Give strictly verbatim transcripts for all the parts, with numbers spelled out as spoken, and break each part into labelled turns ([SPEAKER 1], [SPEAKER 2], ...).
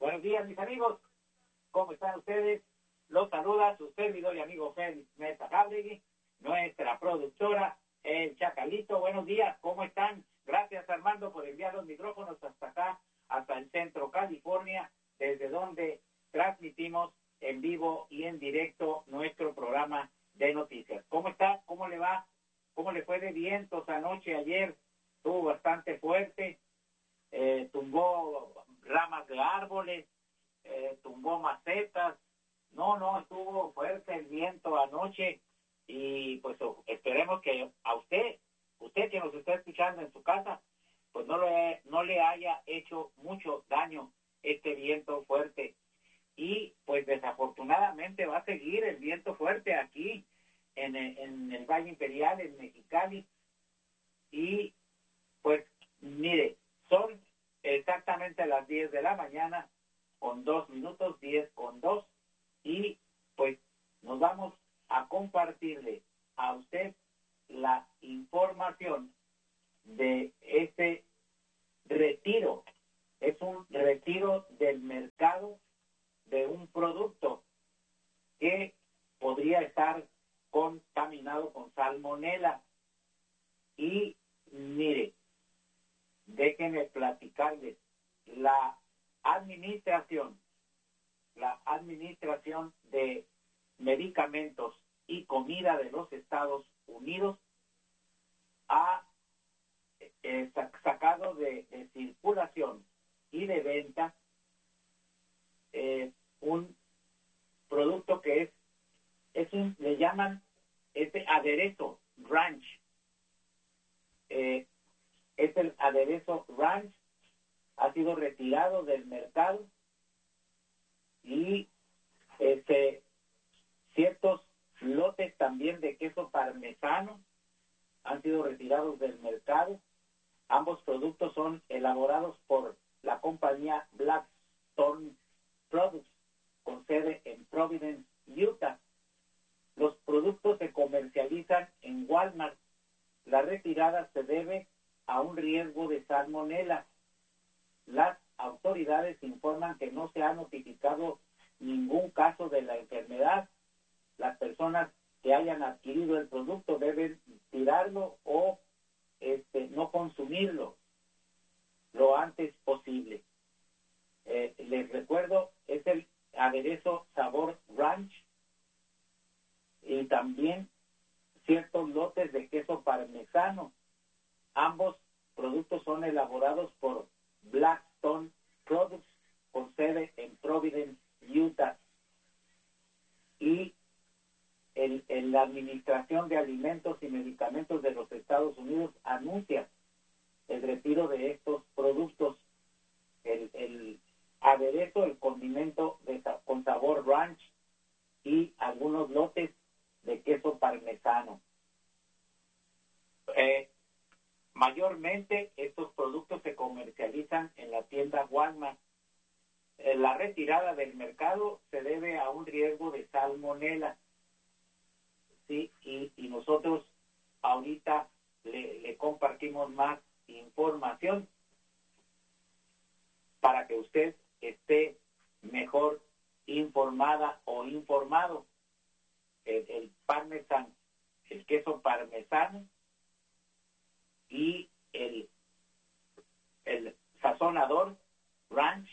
[SPEAKER 1] Buenos días, mis amigos. ¿Cómo están ustedes? Los saluda su servidor y amigo Félix Mesa Jáuregui, nuestra productora, el Chacalito. Buenos días, ¿cómo están? Gracias, Armando, por enviar los micrófonos hasta acá, hasta el centro California, desde donde transmitimos en vivo y en directo nuestro programa de noticias. ¿Cómo está? ¿Cómo le va? ¿Cómo le fue de vientos anoche, ayer? Estuvo bastante fuerte, eh, tumbó ramas de árboles, eh, tumbó macetas. No, no, estuvo fuerte el viento anoche y pues esperemos que a usted, usted que nos está escuchando en su casa, pues no le, no le haya hecho mucho daño este viento fuerte. Y pues desafortunadamente va a seguir el viento fuerte aquí en el, en el Valle Imperial, en Mexicali. Y pues mire, son exactamente las diez de la mañana con dos minutos, diez con dos, y pues nos vamos a compartirle a usted la información de este retiro. Es un retiro del mercado de un producto que podría estar contaminado con salmonela. Y mire, déjenme platicarles, la administración, la administración de medicamentos y comida de los Estados Unidos ha eh, sacado de, de circulación y de venta eh, un producto que es, es un, le llaman este aderezo ranch. Eh, es el aderezo ranch, ha sido retirado del mercado y este, ciertos lotes también de queso parmesano han sido retirados del mercado. Ambos productos son elaborados por la compañía Blackstone Products, con sede en Providence, Utah. Los productos se comercializan en Walmart. La retirada se debe a un riesgo de salmonela. Las autoridades informan que no se ha notificado ningún caso de la enfermedad. Las personas que hayan adquirido el producto deben tirarlo o este, no consumirlo lo antes posible. Eh, les recuerdo, es el aderezo sabor ranch y también ciertos lotes de queso parmesano. Ambos productos son elaborados por Blackstone Products, con sede en Providence, Utah. Y el, el, la Administración de Alimentos y Medicamentos de los Estados Unidos anuncia el retiro de estos productos. El, el aderezo, el condimento de, con sabor ranch y algunos lotes de queso parmesano. Eh, mayormente estos productos se comercializan en la tienda Walmart. Eh, la retirada del mercado se debe a un riesgo de salmonela. Sí, y, y nosotros ahorita le, le compartimos más información para que usted esté mejor informada o informado. El, el parmesano, el queso parmesano y el, el sazonador ranch,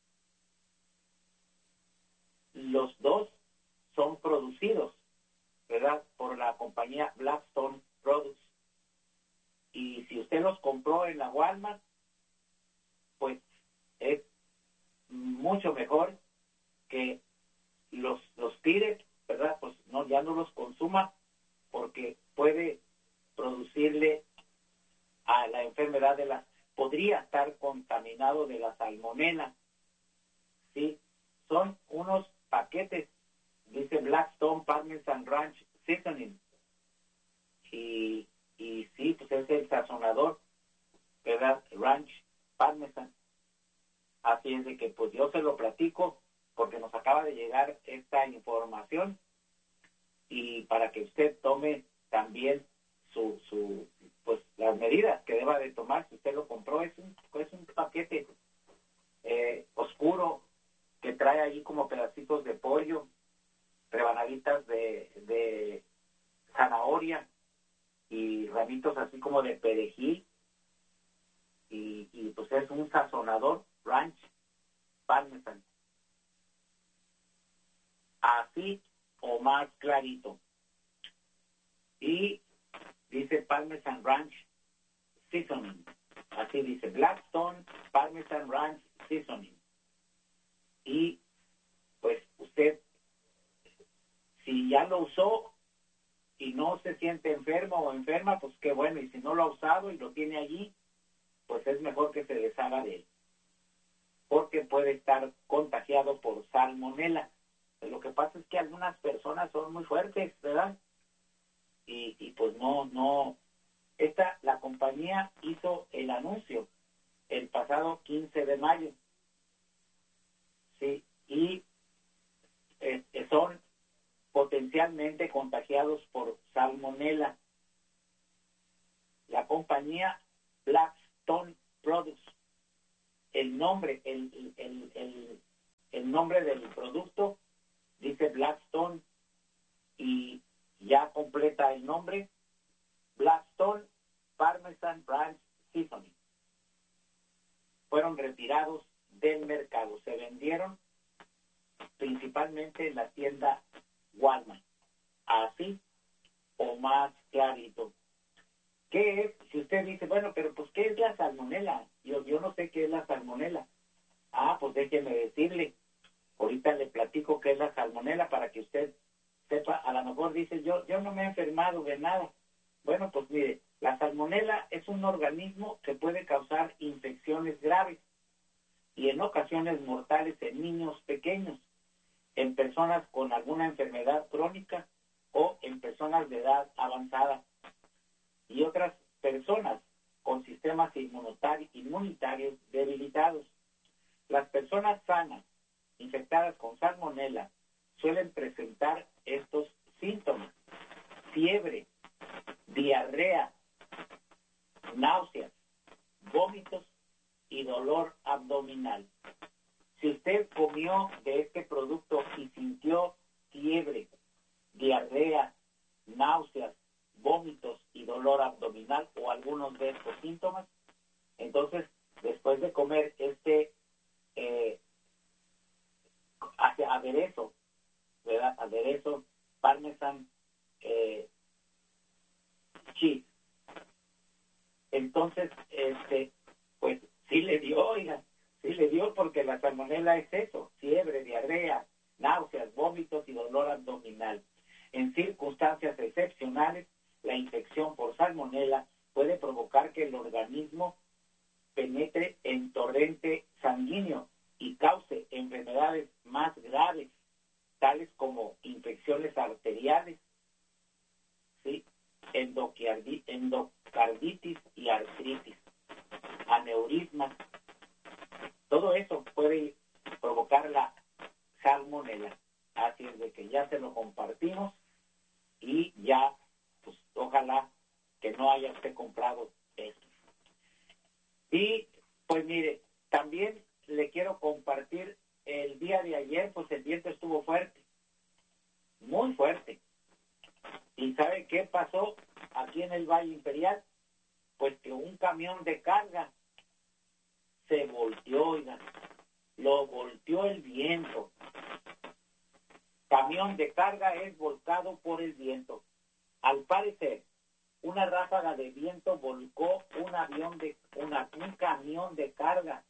[SPEAKER 1] los dos son producidos, ¿verdad?, por la compañía Blackstone Products. Y si usted los compró en la Walmart, pues es mucho mejor que los, los tire, ¿verdad? Pues no, ya no los consuma, porque puede producirle a la enfermedad de la, podría estar contaminado de la salmonela. Sí, son unos paquetes, dice Blackstone Parmesan Ranch Seasoning, y, y sí, pues es el sazonador, ¿verdad? Ranch Parmesan. Así es de que pues yo se lo platico porque nos acaba de llegar esta información y para que usted tome también su, su pues las medidas que deba de tomar si usted lo compró. Es un, es un paquete eh, oscuro, como pedacitos de pollo, rebanaditas de, de zanahoria y ramitos así como de perejil, y, y pues es un sazonador ranch parmesan, así o más clarito. Y dice Parmesan Ranch Seasoning, así dice Blackstone Parmesan Ranch Seasoning. Y pues usted, si ya lo usó y no se siente enfermo o enferma, pues qué bueno, y si no lo ha usado y lo tiene allí, pues es mejor que se deshaga de él, porque puede estar contagiado por salmonela. Lo que pasa es que algunas personas son muy fuertes, ¿verdad? Y, y pues no, no, esta, la compañía hizo el anuncio el pasado quince de mayo, sí, y eh, son potencialmente contagiados por salmonela. La compañía Blackstone Products, el nombre, el, el, el, el nombre del producto dice Blackstone y ya completa el nombre, Blackstone Parmesan Ranch Seasoning. Fueron retirados del mercado, se vendieron principalmente en la tienda Walmart, así o más clarito. ¿Qué es? Si usted dice, bueno, pero pues ¿qué es la salmonela? Yo, yo no sé qué es la salmonela. Ah, pues déjeme decirle, ahorita le platico qué es la salmonela para que usted sepa. A lo mejor dice, yo, yo no me he enfermado de nada. Bueno, pues mire, la salmonela es un organismo que puede causar infecciones graves y en ocasiones mortales en niños pequeños, en personas con alguna enfermedad crónica o en personas de edad avanzada y otras personas con sistemas inmunitarios debilitados. Las personas sanas infectadas con salmonela suelen presentar estos síntomas: fiebre, diarrea, náuseas, vómitos y dolor abdominal. Si usted comió de este producto y sintió fiebre, diarrea, náuseas, vómitos y dolor abdominal o algunos de estos síntomas, entonces después de comer este eh, aderezo, ¿verdad? Aderezo parmesan eh, cheese, entonces este pues sí le dio, oiga, sí le dio, porque la salmonela es eso: fiebre, diarrea, náuseas, vómitos y dolor abdominal. En circunstancias excepcionales, la infección por salmonela puede provocar que el organismo penetre en torrente sanguíneo y cause enfermedades más graves, tales como infecciones arteriales, ¿sí? Endocarditis, endocarditis y artritis, aneurismas. Todo eso puede provocar la salmonela. Así es de que ya se lo compartimos y ya, pues ojalá que no haya usted comprado esto. Y pues mire, también le quiero compartir, el día de ayer pues el viento estuvo fuerte, muy fuerte. ¿Y sabe qué pasó aquí en el Valle Imperial? Pues que un camión de carga se volteó, oigan, lo volteó el viento. Camión de carga es volcado por el viento. Al parecer, una ráfaga de viento volcó un avión de una, un camión de carga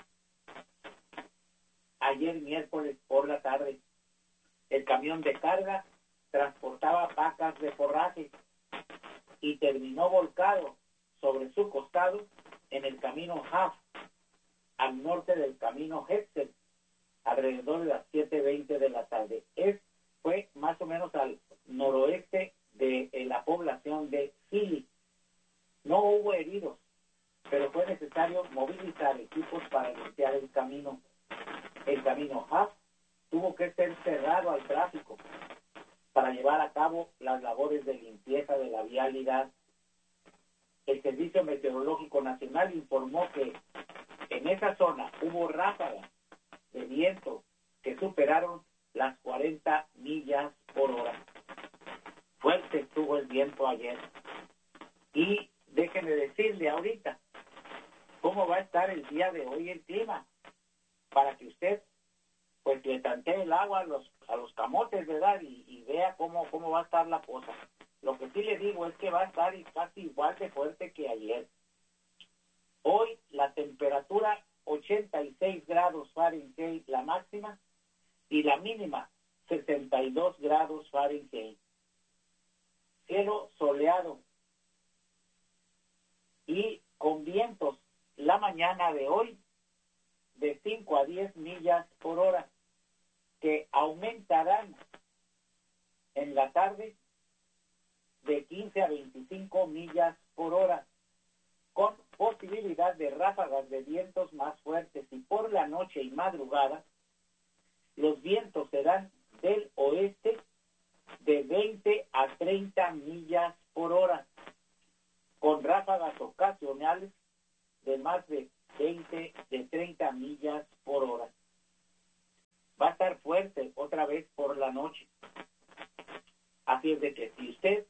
[SPEAKER 1] ayer miércoles por la tarde. El camión de carga transportaba pacas de forraje y terminó volcado sobre su costado en el camino Huff, al norte del camino Hetzel, alrededor de las siete veinte de la tarde. Es, fue más o menos al noroeste de, de la población de Philly. No hubo heridos, pero fue necesario movilizar equipos para limpiar el camino. El camino Huff tuvo que ser cerrado al tráfico para llevar a cabo las labores de limpieza de la vialidad. El Servicio Meteorológico Nacional informó que en esa zona hubo ráfagas de viento que superaron las cuarenta millas por hora. Fuerte estuvo el viento ayer. Y déjeme decirle ahorita cómo va a estar el día de hoy el clima, para que usted pues le tantee el agua a los, a los camotes, ¿verdad? Y, y vea cómo, cómo va a estar la cosa. Lo que sí le digo es que va a estar casi igual de fuerte que ayer. Hoy la temperatura ochenta y seis grados Fahrenheit la máxima y la mínima sesenta y dos grados Fahrenheit. Cielo soleado y con vientos la mañana de hoy de cinco a diez millas por hora, que aumentarán en la tarde de quince a veinticinco millas por hora, con posibilidad de ráfagas de vientos más fuertes, y por la noche y madrugada los vientos serán del oeste de veinte a treinta millas por hora, con ráfagas ocasionales de más de veinte, de treinta millas por hora. Va a estar fuerte otra vez por la noche. Así es de que si usted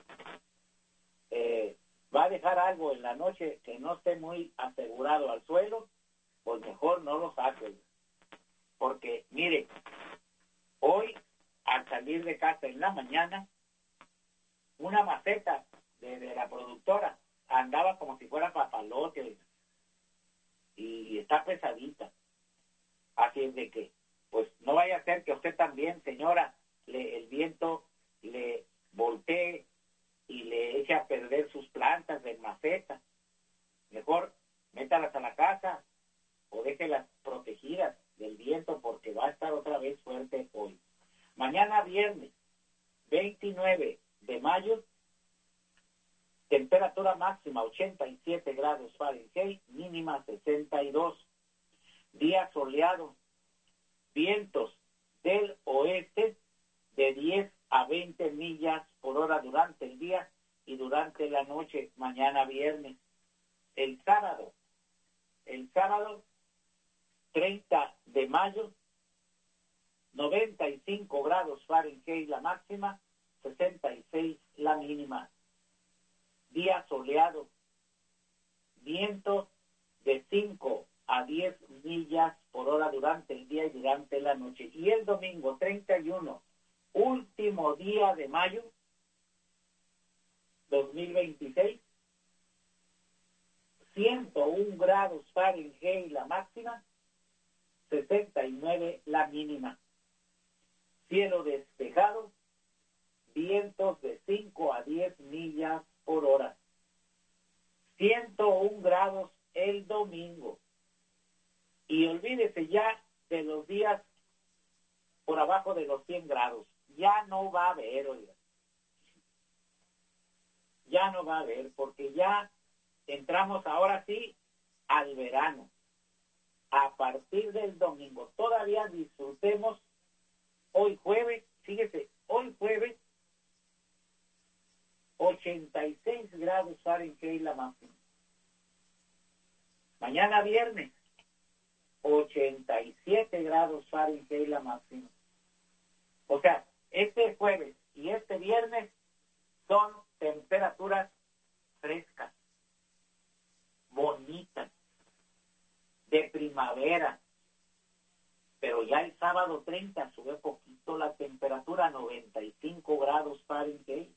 [SPEAKER 1] eh, va a dejar algo en la noche que no esté muy asegurado al suelo, pues mejor no lo saque. Porque, mire, hoy al salir de casa en la mañana, una maceta de, de la productora andaba como si fuera papalote y está pesadita. Así es de que, pues no vaya a ser que usted también, señora, le, el viento le voltee y le eche a perder sus plantas de maceta. Mejor métalas a la casa o déjelas protegidas del viento, porque va a estar otra vez fuerte hoy. Mañana viernes veintinueve de mayo, temperatura máxima ochenta y siete grados Fahrenheit, mínima sesenta y dos. Día soleado, vientos del oeste de diez a veinte millas por hora durante el día y durante la noche, mañana viernes. El sábado, el sábado treinta de mayo, noventa y cinco grados Fahrenheit la máxima, sesenta y seis la mínima. Día soleado, viento de cinco a diez millas por hora durante el día y durante la noche. Y el domingo treinta y uno, último día de mayo dos mil veintiséis, ciento uno grados Fahrenheit la máxima, sesenta y nueve la mínima. Cielo despejado, vientos de cinco a diez millas por hora. ciento uno grados el domingo. Y olvídese ya de los días por abajo de los cien grados. Ya no va a haber, oiga. Ya no va a haber, porque ya entramos ahora sí al verano. A partir del domingo. Todavía disfrutemos hoy jueves, fíjese, hoy jueves, ochenta y seis grados Fahrenheit la máxima. Mañana viernes, ochenta y siete grados Fahrenheit la máxima. O sea, este jueves y este viernes son temperaturas frescas, bonitas, de primavera. Pero ya el sábado treinta sube poquito la temperatura, noventa y cinco grados Fahrenheit.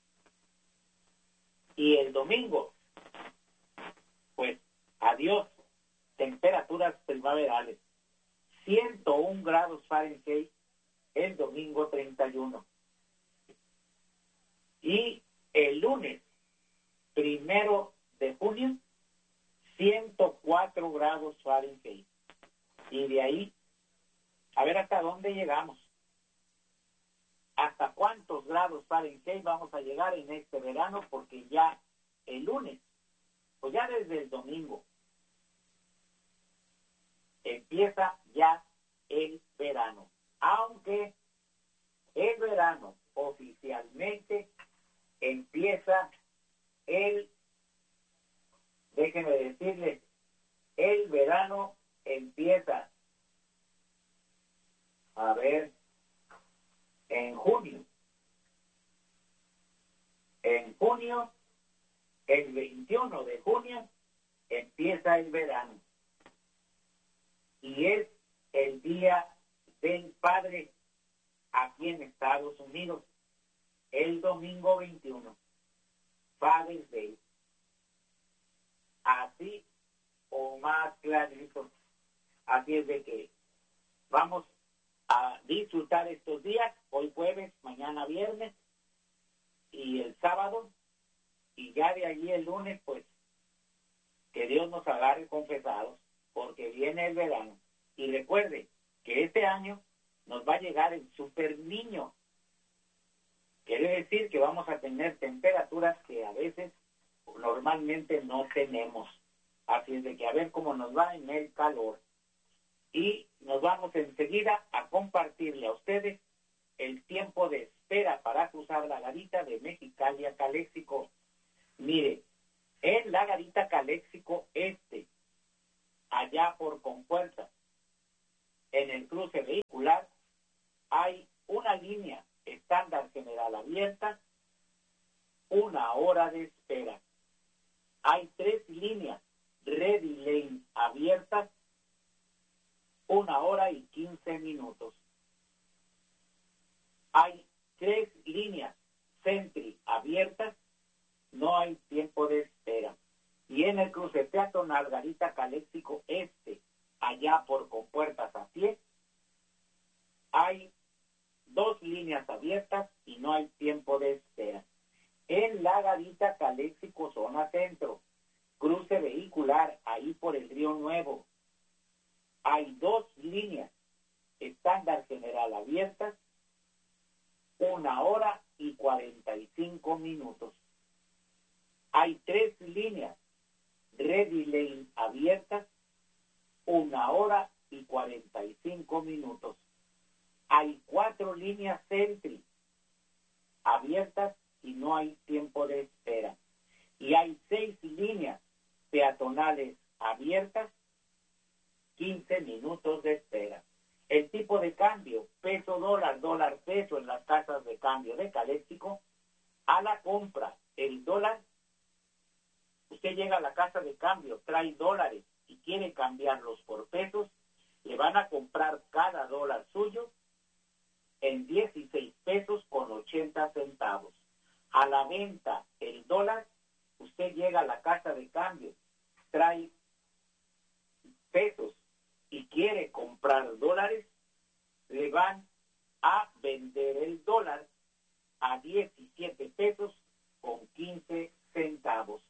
[SPEAKER 1] Y el domingo, pues, adiós, temperaturas primaverales, ciento uno grados Fahrenheit el domingo treinta y uno. Y el lunes, primero de junio, ciento cuatro grados Fahrenheit. Y de ahí, a ver hasta dónde llegamos. ¿Hasta cuántos grados Fahrenheit vamos a llegar en este verano? Porque ya el lunes, pues ya desde el domingo, empieza ya el verano. Aunque el verano oficialmente empieza el, déjenme decirles, el verano empieza a ver, en junio. En junio, el veintiuno de junio, empieza el verano. Y es el Día del Padre aquí en Estados Unidos, el domingo veintiuno, Father's Day. Así o más clarito. Así es de que vamos a disfrutar estos días, hoy jueves, mañana viernes y el sábado, y ya de allí el lunes, pues, que Dios nos agarre confesados, porque viene el verano. Y recuerde que este año nos va a llegar el super niño. Quiere decir que vamos a tener temperaturas que a veces normalmente no tenemos. Así es de que a ver cómo nos va en el calor. Y nos vamos enseguida a compartirle a ustedes el tiempo de espera para cruzar la garita de Mexicali a Caléxico. Mire, en la garita Caléxico Este, allá por Compuerta, en el cruce vehicular, hay una línea estándar general abierta, una hora de espera. Hay tres líneas Ready Lane abiertas, una hora y quince minutos. Hay tres líneas Sentry abiertas, no hay tiempo de espera. Y en el cruce peatonal Garita Caléxico Este, allá por Compuertas a pie, hay dos líneas abiertas y no hay tiempo de espera. En la Garita Caléxico Zona Centro, cruce vehicular ahí por el Río Nuevo, hay dos líneas estándar general abiertas, una hora y cuarenta y cinco minutos. Hay tres líneas Ready Lane abiertas, una hora y cuarenta y cinco minutos. Hay cuatro líneas Sentry abiertas y no hay tiempo de espera. Y hay seis líneas peatonales abiertas, quince minutos de espera. El tipo de cambio, peso dólar, dólar peso en las casas de cambio de Caléxico, a la compra, el dólar, usted llega a la casa de cambio, trae dólares y quiere cambiarlos por pesos, le van a comprar cada dólar suyo en dieciséis pesos con ochenta centavos. A la venta, el dólar, usted llega a la casa de cambio, trae pesos y quiere comprar dólares, le van a vender el dólar a diecisiete pesos con quince centavos.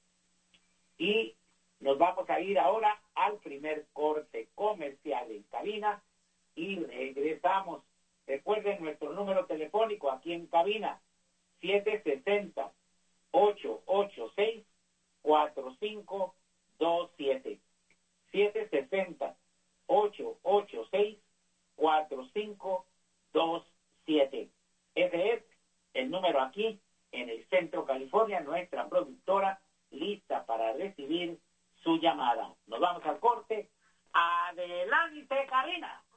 [SPEAKER 1] Y nos vamos a ir ahora al primer corte comercial en cabina y regresamos. Recuerden nuestro número telefónico aquí en cabina, siete seis cero, ocho ocho seis, cuatro cinco dos siete. siete seis cero, ocho ocho seis, cuatro cinco dos siete. Ese es el número aquí en el Centro California, nuestra productora lista para recibir su llamada. Nos vamos al corte. Adelante, cabina.